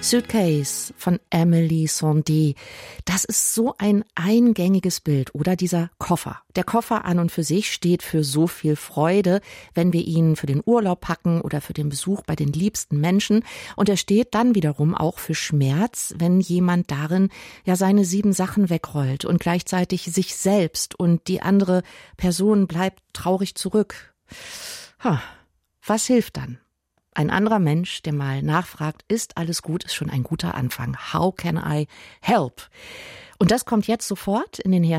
Suitcase von Emily Sandé. Das ist so ein eingängiges Bild, oder? Dieser Koffer. Der Koffer an und für sich steht für so viel Freude, wenn wir ihn für den Urlaub packen oder für den Besuch bei den liebsten Menschen. Und er steht dann wiederum auch für Schmerz, wenn jemand darin ja seine 7 Sachen wegrollt und gleichzeitig sich selbst und die andere Person bleibt traurig zurück. Was hilft dann? Ein anderer Mensch, der mal nachfragt, ist alles gut, ist schon ein guter Anfang. How can I help? Und das kommt jetzt sofort in den